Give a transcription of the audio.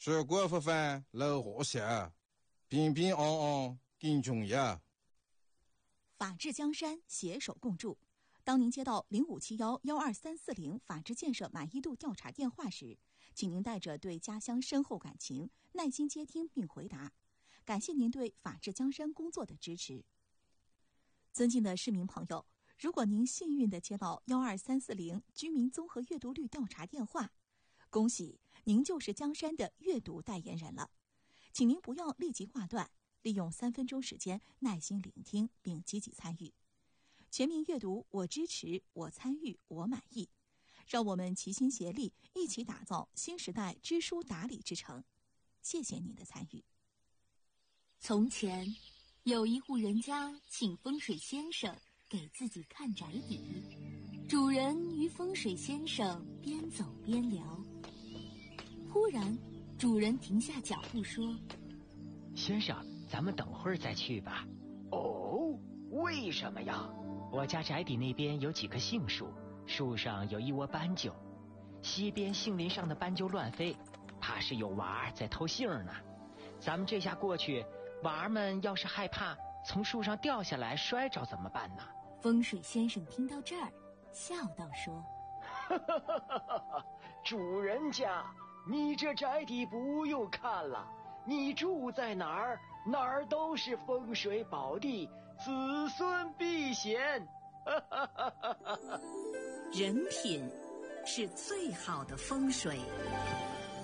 水果不犯老和谐，平平安安更重要。 法治江山，携手共筑。当您接到0571-12340法治建设满意度调查电话时，请您带着对家乡深厚感情，耐心接听并回答。感谢您对法治江山工作的支持。尊敬的市民朋友，如果您幸运地接到12340居民综合阅读率调查电话，恭喜您就是江山的阅读代言人了。请您不要立即挂断，利用3分钟时间耐心聆听并积极参与。全民阅读，我支持，我参与，我满意。让我们齐心协力，一起打造新时代知书达理之城。谢谢您的参与。 从前，有一户人家请风水先生给自己看宅邸。主人与风水先生边走边聊，忽然，主人停下脚步说：“ 先生，咱们等会儿再去吧。”“ 哦，为什么呀？”“ 我家宅邸那边有几棵杏树，树上有一窝斑鸠，西边杏林上的斑鸠乱飞，怕是有娃儿在偷杏呢。咱们这下过去，娃儿们要是害怕从树上掉下来摔着怎么办呢？” 风水先生听到这儿，笑道说：“ 主人家，你这宅邸不用看了，你住在哪儿，哪儿都是风水宝地，子孙必贤。” 人品是最好的风水。